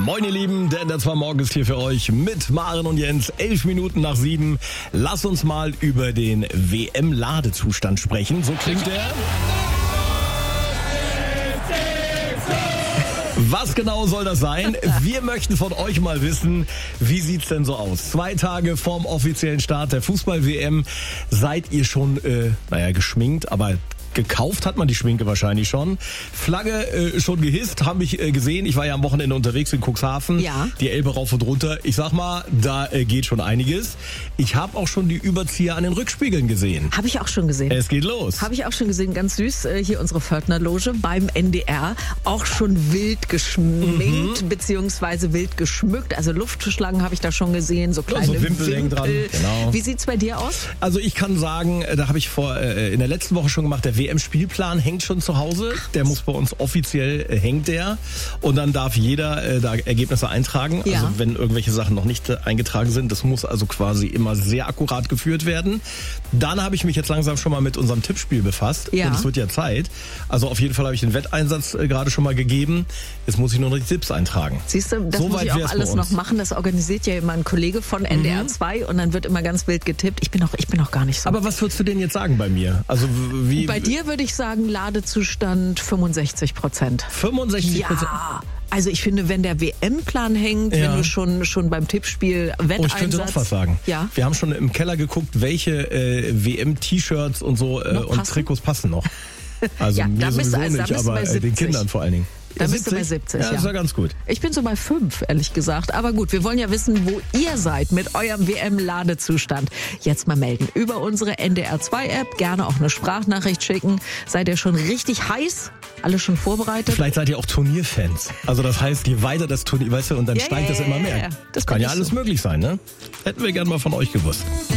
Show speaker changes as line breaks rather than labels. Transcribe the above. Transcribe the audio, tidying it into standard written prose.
Moin ihr Lieben, der NDR 2 Morgen ist hier für euch mit Maren und Jens. 11 Minuten nach 7. Lass uns mal über den WM-Ladezustand sprechen. So klingt der. Was genau soll das sein? Wir möchten von euch mal wissen, wie sieht's denn so aus? 2 Tage vorm offiziellen Start der Fußball-WM. Seid ihr schon, geschminkt, aber gekauft hat man die Schminke wahrscheinlich schon. Flagge schon gehisst, haben mich gesehen. Ich war ja am Wochenende unterwegs in Cuxhaven.
Ja.
Die Elbe rauf und runter. Ich sag mal, da geht schon einiges. Ich habe auch schon die Überzieher an den Rückspiegeln gesehen.
Habe ich auch schon gesehen.
Es geht los.
Habe ich auch schon gesehen, ganz süß. Hier unsere Pförtnerloge beim NDR. Auch schon wild geschminkt, beziehungsweise wild geschmückt. Also Luftschlangen habe ich da schon gesehen, so kleine
so Wimpel hängen dran. Genau.
Wie sieht's bei dir aus?
Also ich kann sagen, da habe ich in der letzten Woche schon gemacht, der WM-Spielplan hängt schon zu Hause. Der muss bei uns offiziell, hängt der. Und dann darf jeder da Ergebnisse eintragen.
Ja.
Also wenn irgendwelche Sachen noch nicht eingetragen sind. Das muss also quasi immer sehr akkurat geführt werden. Dann habe ich mich jetzt langsam schon mal mit unserem Tippspiel befasst.
Ja.
Und es wird ja Zeit. Also auf jeden Fall habe ich den Wetteinsatz gerade schon mal gegeben. Jetzt muss ich nur noch die Tipps eintragen.
Siehst du, das
So
muss
weit
ich auch
wär's
alles
bei uns.
noch machen. Das organisiert ja immer ein Kollege von NDR 2 und dann wird immer ganz wild getippt. Ich bin auch gar nicht so.
Aber was würdest du denn jetzt sagen bei mir? Also wie?
Bei dir würde ich sagen, Ladezustand 65%.
65%?
Ja. Also ich finde, wenn der WM-Plan hängt,
Ja.
wenn du schon beim Tippspiel Wetteinsatz...
Oh, ich könnte noch was sagen.
Ja.
Wir haben schon im Keller geguckt, welche WM-T-Shirts und so und
passen?
Trikots passen noch. Also
Ja,
mir
da bist du-
sowieso
also da
nicht,
bist du
aber
bei
den
70.
Kindern vor allen Dingen.
Da bist du bei 70,
ja. Das ist ja ganz gut.
Ich bin so bei 5, ehrlich gesagt. Aber gut, wir wollen ja wissen, wo ihr seid mit eurem WM-Ladezustand. Jetzt mal melden über unsere NDR 2-App. Gerne auch eine Sprachnachricht schicken. Seid ihr schon richtig heiß? Alle schon vorbereitet?
Vielleicht seid ihr auch Turnierfans. Also das heißt, je weiter das Turnier, weißt du, und dann
Ja,
steigt
ja,
das immer
ja,
mehr.
ja. Das
Kann
bin
ja
ich
alles
so.
möglich sein, ne? Hätten wir gern mal von euch gewusst.